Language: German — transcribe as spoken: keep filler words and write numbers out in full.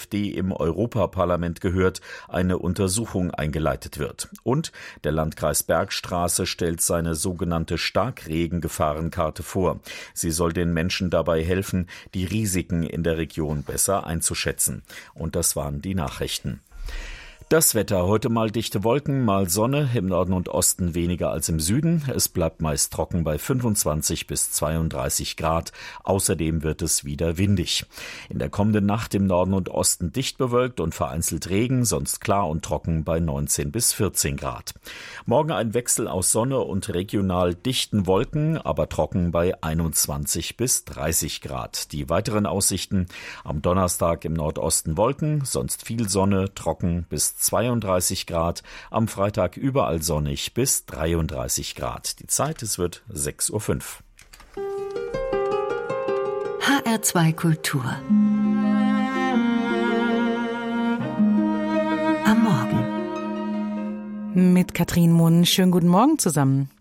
AfD im Europaparlament gehört, eine Untersuchung eingeleitet wird. Und der Landkreis Bergstraße stellt seine sogenannte Starkregen-Gefahrenkarte vor. Sie soll den Menschen dabei helfen, die Risiken in der Region besser einzuschätzen. Und das waren die Nachrichten. Das Wetter: heute mal dichte Wolken, mal Sonne, im Norden und Osten weniger als im Süden. Es bleibt meist trocken bei fünfundzwanzig bis zweiunddreißig Grad. Außerdem wird es wieder windig. In der kommenden Nacht im Norden und Osten dicht bewölkt und vereinzelt Regen, sonst klar und trocken bei neunzehn bis vierzehn Grad. Morgen ein Wechsel aus Sonne und regional dichten Wolken, aber trocken bei einundzwanzig bis dreißig Grad. Die weiteren Aussichten: am Donnerstag im Nordosten Wolken, sonst viel Sonne, trocken bis zweiunddreißig Grad, am Freitag überall sonnig bis dreiunddreißig Grad. Die Zeit: es wird sechs Uhr fünf. H R zwei Kultur. Am Morgen. Mit Katrin Munn. Schönen guten Morgen zusammen.